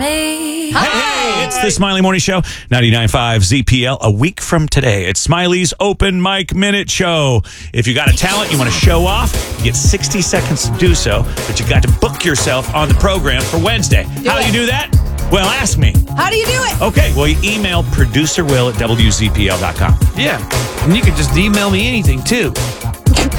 me. Hey, it's the Smiley Morning Show, 99.5 ZPL. A week from today, it's Smiley's Open Mic Minute Show. If you got a talent you want to show off, you get 60 seconds to do so, but you got to book yourself on the program for Wednesday. How do you do that? Well, ask me. How do you do it? Okay, well, you email producerwill@wzpl.com. Yeah, and you can just email me anything, too.